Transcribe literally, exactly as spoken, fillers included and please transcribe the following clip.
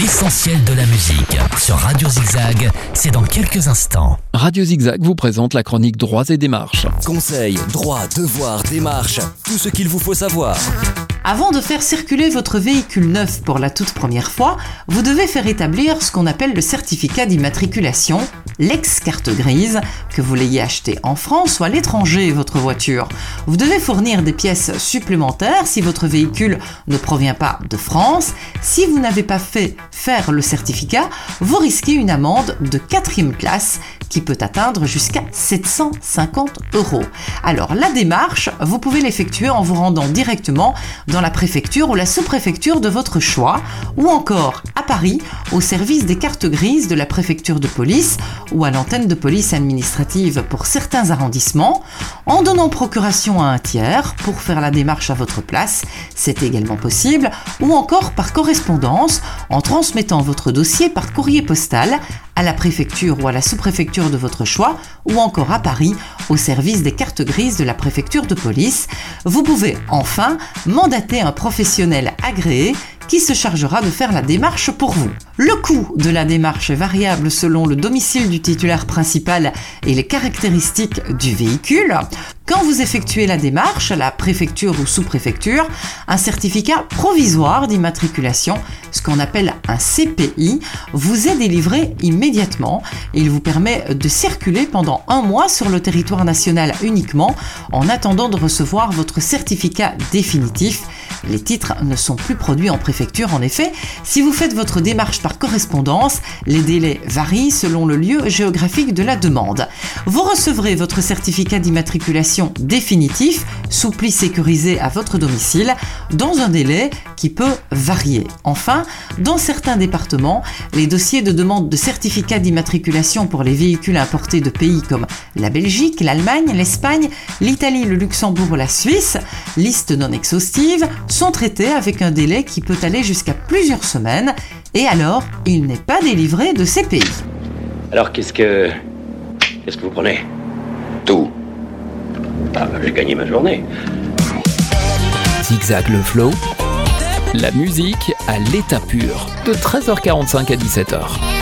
L'essentiel de la musique sur Radio Zigzag, c'est dans quelques instants. Radio Zigzag vous présente la chronique Droits et démarches. Conseils, droits, devoirs, démarches, tout ce qu'il vous faut savoir. Avant de faire circuler votre véhicule neuf pour la toute première fois, vous devez faire établir ce qu'on appelle le certificat d'immatriculation, l'ex-carte grise, que vous l'ayez acheté en France ou à l'étranger, votre voiture. Vous devez fournir des pièces supplémentaires si votre véhicule ne provient pas de France. Si vous n'avez pas fait faire le certificat, vous risquez une amende de quatrième classe qui peut atteindre jusqu'à sept cent cinquante euros. Alors la démarche, vous pouvez l'effectuer en vous rendant directement dans la préfecture ou la sous-préfecture de votre choix, ou encore à Paris, au service des cartes grises de la préfecture de police ou à l'antenne de police administrative pour certains arrondissements, en donnant procuration à un tiers pour faire la démarche à votre place, c'est également possible, ou encore par correspondance en transmettant votre dossier par courrier postal à la préfecture ou à la sous-préfecture de votre choix, ou encore à Paris, au service des cartes grises de la préfecture de police. Vous pouvez enfin mandater un professionnel agréé qui se chargera de faire la démarche pour vous. Le coût de la démarche est variable selon le domicile du titulaire principal et les caractéristiques du véhicule. Quand vous effectuez la démarche à la préfecture ou sous-préfecture, un certificat provisoire d'immatriculation, ce qu'on appelle un C P I, vous est délivré immédiatement et il vous permet de circuler pendant un mois sur le territoire national uniquement en attendant de recevoir votre certificat définitif. Les titres ne sont plus produits en préfecture en effet. Si vous faites votre démarche par correspondance, les délais varient selon le lieu géographique de la demande. Vous recevrez votre certificat d'immatriculation définitif, sous pli sécurisé à votre domicile, dans un délai qui peut varier. Enfin, dans certains départements, les dossiers de demande de certificat d'immatriculation pour les véhicules importés de pays comme la Belgique, l'Allemagne, l'Espagne, l'Italie, le Luxembourg, la Suisse, liste non exhaustive, sont traités avec un délai qui peut aller jusqu'à plusieurs semaines, et alors il n'est pas délivré de C P I. Alors qu'est-ce que... Qu'est-ce que vous prenez? Tout. Ah bah j'ai gagné ma journée. Zigzag le flow, la musique à l'état pur, de treize heures quarante-cinq à dix-sept heures.